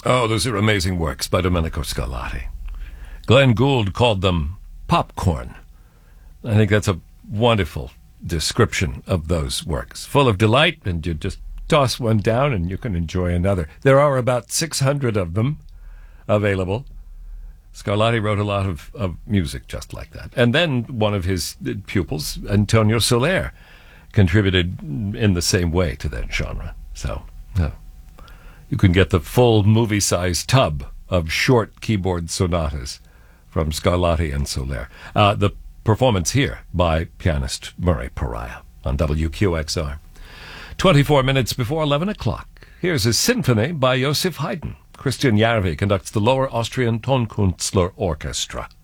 Oh, those are amazing works by Domenico Scarlatti. Glenn Gould called them popcorn. I think that's a wonderful description of those works. Full of delight, and you just toss one down and you can enjoy another. There are about 600 of them available. Scarlatti wrote a lot of music just like that. And then one of his pupils, Antonio Soler, contributed in the same way to that genre. So you can get the full movie-sized tub of short keyboard sonatas from Scarlatti and Soler. The performance here by pianist Murray Pariah on WQXR. 24 minutes before 11 o'clock. Here's a symphony by Joseph Haydn. Christian Järvi conducts the Lower Austrian Tonkünstler Orchestra.